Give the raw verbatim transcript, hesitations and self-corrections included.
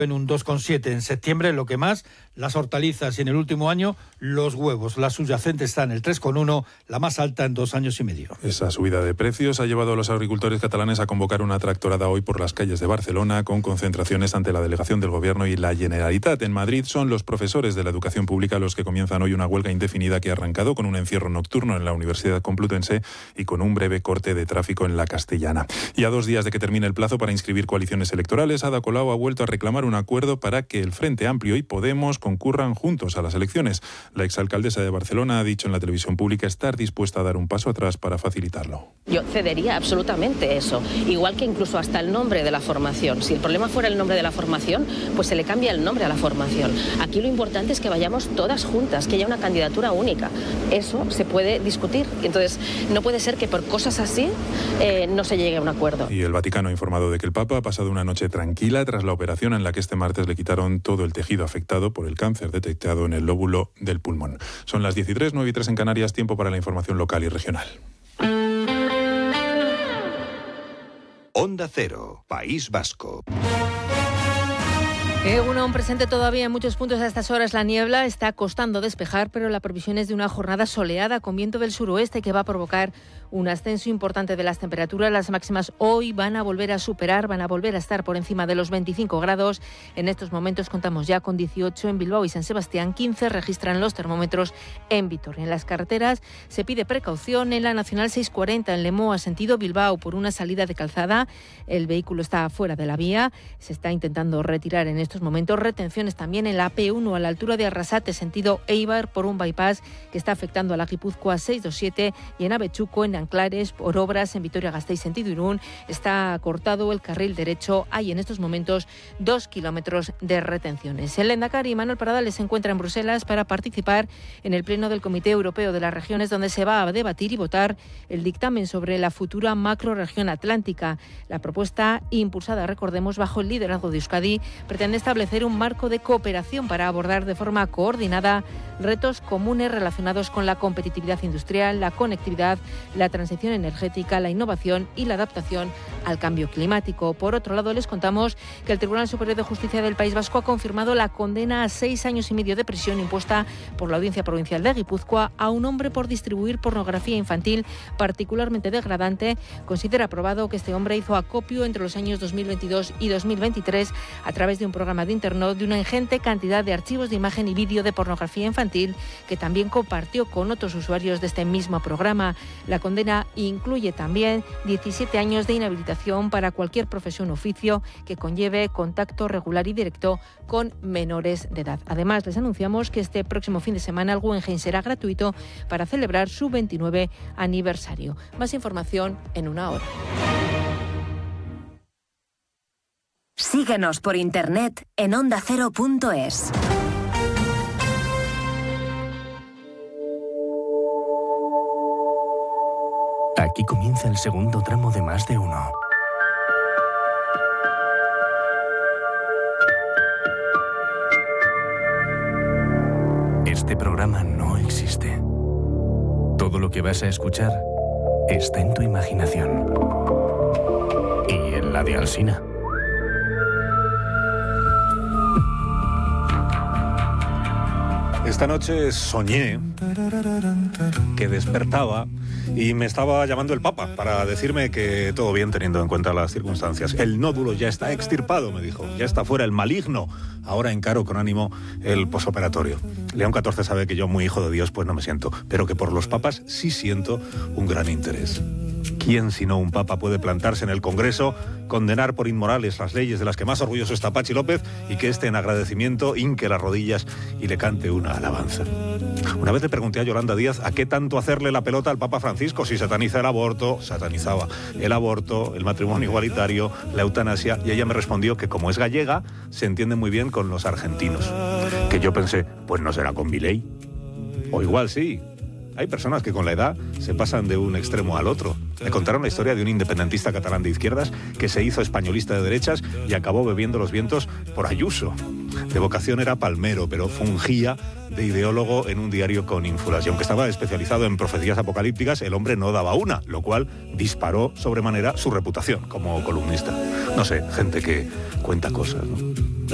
en un dos coma siete. En septiembre, lo que más, las hortalizas, y en el último año, los huevos. La subyacente está en el tres coma uno, la más alta en dos años y medio. Esa subida de precios ha llevado a los agricultores catalanes a convocar una tractorada hoy por las calles de Barcelona, con concentraciones ante la delegación del Gobierno y la Generalitat. En Madrid son los profesores de la educación pública los que comienzan hoy una huelga indefinida que ha arrancado con un encierro nocturno en la Universidad Complutense y con un breve corte de tráfico en la Castellana. Y a dos días de que termine el plazo para inscribir coaliciones electorales, Ada Colau ha vuelto a reclamar un acuerdo para que el Frente Amplio y Podemos concurran juntos a las elecciones. La exalcaldesa de Barcelona ha dicho en la televisión pública estar dispuesta a dar un paso atrás para facilitarlo. Yo cedería absolutamente eso, igual que incluso hasta el nombre de la formación. Si el problema fuera el nombre de la formación, pues se le cambia el nombre a la formación. Aquí lo importante es que vayamos todas juntas, que haya una candidatura única. Eso se puede discutir. Entonces, no puede ser que por cosas así eh, no se llegue a un acuerdo. Y el Vaticano ha informado de que el Papa ha pasado una noche tranquila tras la operación en la que este martes le quitaron todo el tejido afectado por el cáncer detectado en el lóbulo del pulmón. Son las diez y tres, nueve y tres en Canarias, tiempo para la información local y regional. Onda Cero, País Vasco. Egunon, presente todavía en muchos puntos a estas horas la niebla, está costando despejar, pero la previsión es de una jornada soleada con viento del suroeste que va a provocar un ascenso importante de las temperaturas. Las máximas hoy van a volver a superar, van a volver a estar por encima de los veinticinco grados. En estos momentos contamos ya con dieciocho en Bilbao y San Sebastián, quince registran los termómetros en Vitoria. En las carreteras se pide precaución en la Nacional seiscientos cuarenta en Lemoa, sentido Bilbao, por una salida de calzada. El vehículo está fuera de la vía, se está intentando retirar en estos momentos. Retenciones también en la A P uno a la altura de Arrasate, sentido Eibar, por un bypass que está afectando a la Guipúzcoa seiscientos veintisiete, y en Avechuco, en Anclares, por obras en Vitoria-Gasteiz, sentido Irún, está cortado el carril derecho. Hay en estos momentos dos kilómetros de retenciones. El lehendakari Manuel Pradales se encuentra en Bruselas para participar en el pleno del Comité Europeo de las Regiones, donde se va a debatir y votar el dictamen sobre la futura macrorregión atlántica. La propuesta, impulsada, recordemos, bajo el liderazgo de Euskadi, pretende establecer un marco de cooperación para abordar de forma coordinada retos comunes relacionados con la competitividad industrial, la conectividad, la transición energética, la innovación y la adaptación al cambio climático. Por otro lado, les contamos que el Tribunal Superior de Justicia del País Vasco ha confirmado la condena a seis años y medio de prisión impuesta por la Audiencia Provincial de Guipúzcoa a un hombre por distribuir pornografía infantil particularmente degradante. Considera probado que este hombre hizo acopio entre los años dos mil veintidós y dos mil veintitrés a través de un programa de internet de una ingente cantidad de archivos de imagen y vídeo de pornografía infantil que también compartió con otros usuarios de este mismo programa. La condena incluye también diecisiete años de inhabilitación para cualquier profesión o oficio que conlleve contacto regular y directo con menores de edad. Además, les anunciamos que este próximo fin de semana el Guggenheim será gratuito para celebrar su veintinueve aniversario. Más información en una hora. Síguenos por internet en onda cero punto es. Aquí comienza el segundo tramo de Más de Uno. Este programa no existe. Todo lo que vas a escuchar está en tu imaginación. Y en la de Alsina. Esta noche soñé que despertaba y me estaba llamando el Papa para decirme que todo bien teniendo en cuenta las circunstancias. El nódulo ya está extirpado, me dijo. Ya está fuera el maligno. Ahora encaro con ánimo el posoperatorio. León catorce sabe que yo, muy hijo de Dios, pues no me siento, pero que por los papas sí siento un gran interés. ¿Quién sino un papa puede plantarse en el Congreso, condenar por inmorales las leyes de las que más orgulloso está Pachi López y que éste en agradecimiento hinque las rodillas y le cante una alabanza? Una vez le pregunté a Yolanda Díaz a qué tanto hacerle la pelota al Papa Francisco, si sataniza el aborto, satanizaba el aborto, el matrimonio igualitario, la eutanasia, y ella me respondió que como es gallega, se entiende muy bien con los argentinos. Que yo pensé, pues no será con Milei. O igual sí. Hay personas que con la edad se pasan de un extremo al otro. Me contaron la historia de un independentista catalán de izquierdas que se hizo españolista de derechas y acabó bebiendo los vientos por Ayuso. De vocación era palmero, pero fungía de ideólogo en un diario con ínfulas. Y aunque estaba especializado en profecías apocalípticas, el hombre no daba una, lo cual disparó sobremanera su reputación como columnista. No sé, gente que cuenta cosas, ¿no?